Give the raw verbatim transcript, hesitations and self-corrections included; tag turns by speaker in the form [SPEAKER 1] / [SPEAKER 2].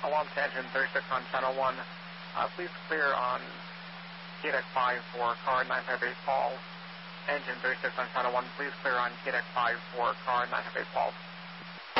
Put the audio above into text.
[SPEAKER 1] along to engine thirty-six on channel one. Uh, please clear on K D E C five for car nine five eight Paul. Engine thirty-six on channel one, please clear on K D E C five for car nine five eight Paul.